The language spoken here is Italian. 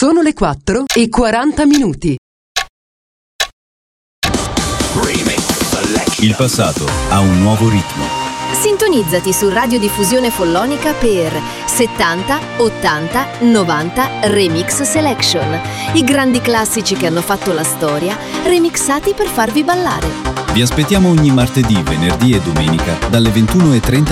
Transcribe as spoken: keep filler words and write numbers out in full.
Sono le quattro e quaranta minuti. Il passato ha un nuovo ritmo. Sintonizzati su Radiodiffusione Follonica per settanta, ottanta, novanta Remix Selection. I grandi classici che hanno fatto la storia, remixati per farvi ballare. Vi aspettiamo ogni martedì, venerdì e domenica dalle ventuno e trenta